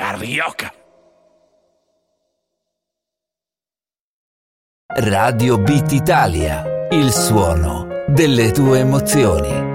carioca. Radio Beat Italia, il suono delle tue emozioni.